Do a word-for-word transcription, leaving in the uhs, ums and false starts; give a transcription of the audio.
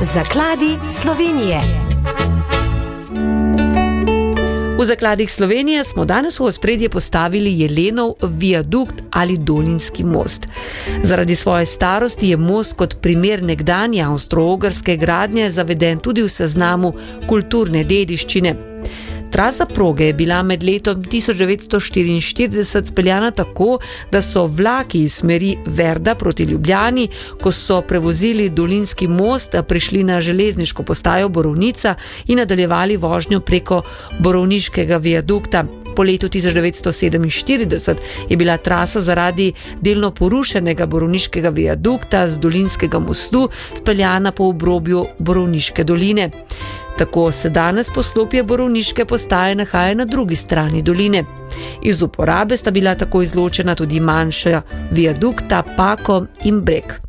Zakladi Slovenije. V Zakladih Slovenije smo danes v ospredje postavili Jelenov viadukt ali Dolinski most. Zaradi svoje starosti je most kot primer nekdanje avstro-ogrske gradnje zaveden tudi v seznamu kulturne dediščine. Trasa proge je bila med letom tisoč devetsto štiriinštirideset speljana tako, da so vlaki iz smeri Verda proti Ljubljani, ko so prevozili Dolinski most, prišli na železniško postajo Borovnica in nadaljevali vožnjo preko Borovniškega viadukta. Po letu tisoč devetsto sedeminštirideset je bila trasa zaradi delno porušenega Borovniškega viadukta z Dolinskega mostu speljana po obrobju Borovniške doline. Tako se danes poslopje Borovniške postaje nahaja na drugi strani doline. Iz uporabe sta bila tako izločena tudi manjša viadukta Pako in Breg.